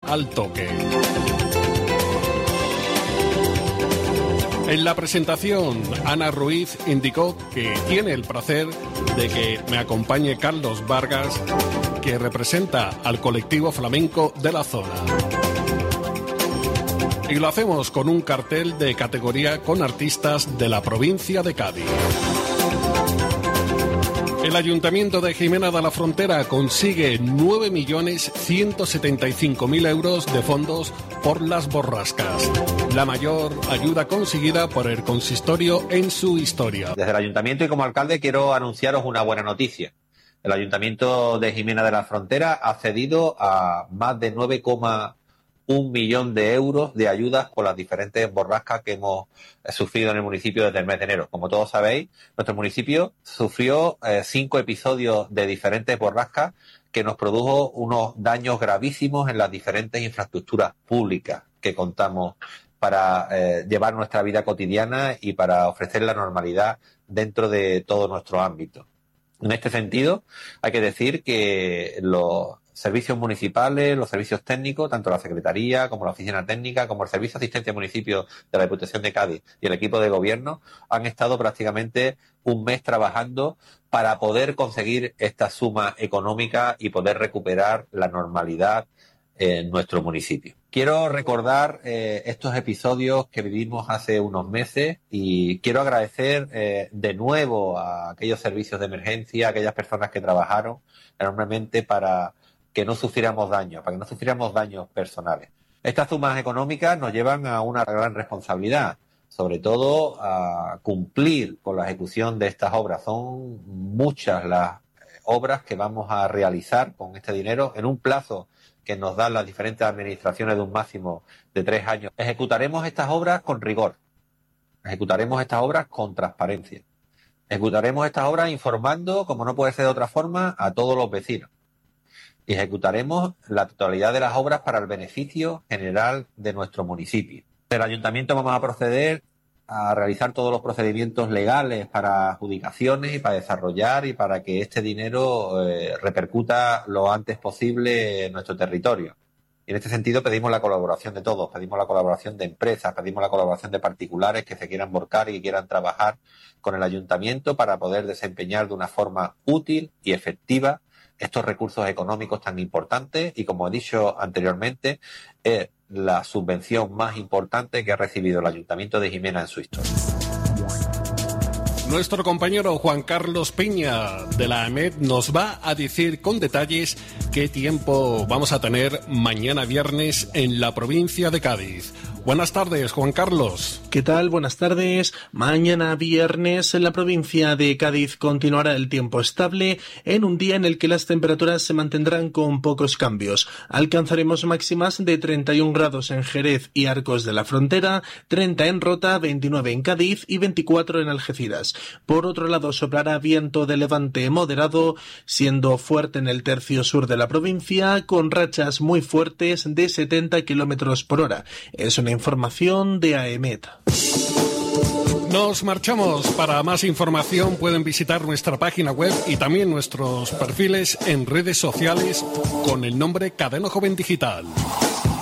al toque. En la presentación, Ana Ruiz indicó que tiene el placer de que me acompañe Carlos Vargas, que representa al colectivo flamenco de la zona. Y lo hacemos con un cartel de categoría con artistas de la provincia de Cádiz. El Ayuntamiento de Jimena de la Frontera consigue 9.175.000 euros de fondos por las borrascas, la mayor ayuda conseguida por el consistorio en su historia. Desde el Ayuntamiento y como alcalde quiero anunciaros una buena noticia. El Ayuntamiento de Jimena de la Frontera ha cedido a más de 9,1 millón de euros de ayudas por las diferentes borrascas que hemos sufrido en el municipio desde el mes de enero. Como todos sabéis, nuestro municipio sufrió 5 episodios de diferentes borrascas que nos produjo unos daños gravísimos en las diferentes infraestructuras públicas que contamos para llevar nuestra vida cotidiana y para ofrecer la normalidad dentro de todo nuestro ámbito. En este sentido, hay que decir que los servicios municipales, los servicios técnicos, tanto la Secretaría como la Oficina Técnica, como el Servicio de Asistencia Municipio de la Diputación de Cádiz y el equipo de gobierno han estado prácticamente un mes trabajando para poder conseguir esta suma económica y poder recuperar la normalidad en nuestro municipio. Quiero recordar estos episodios que vivimos hace unos meses y quiero agradecer de nuevo a aquellos servicios de emergencia, a aquellas personas que trabajaron enormemente para que no sufriéramos daños, para que no sufriéramos daños personales. Estas sumas económicas nos llevan a una gran responsabilidad, sobre todo a cumplir con la ejecución de estas obras. Son muchas las obras que vamos a realizar con este dinero en un plazo que nos dan las diferentes administraciones de un máximo de 3 años. Ejecutaremos estas obras con rigor, ejecutaremos estas obras con transparencia, ejecutaremos estas obras informando, como no puede ser de otra forma, a todos los vecinos. Y ejecutaremos la totalidad de las obras para el beneficio general de nuestro municipio. Del Ayuntamiento vamos a proceder a realizar todos los procedimientos legales para adjudicaciones y para desarrollar y para que este dinero repercuta lo antes posible en nuestro territorio. Y en este sentido pedimos la colaboración de todos, pedimos la colaboración de empresas, pedimos la colaboración de particulares que se quieran volcar y que quieran trabajar con el Ayuntamiento para poder desempeñar de una forma útil y efectiva estos recursos económicos tan importantes y, como he dicho anteriormente, es la subvención más importante que ha recibido el Ayuntamiento de Jimena en su historia. Nuestro compañero Juan Carlos Peña de la AEMET nos va a decir con detalles qué tiempo vamos a tener mañana viernes en la provincia de Cádiz. Buenas tardes, Juan Carlos. ¿Qué tal? Buenas tardes. Mañana viernes en la provincia de Cádiz continuará el tiempo estable en un día en el que las temperaturas se mantendrán con pocos cambios. Alcanzaremos máximas de 31 grados en Jerez y Arcos de la Frontera, 30 en Rota, 29 en Cádiz y 24 en Algeciras. Por otro lado, soplará viento de levante moderado, siendo fuerte en el tercio sur de la provincia, con rachas muy fuertes de 70 kilómetros por hora. Es una información de AEMET. Nos marchamos. Para más información pueden visitar nuestra página web y también nuestros perfiles en redes sociales con el nombre Cadena Joven Digital.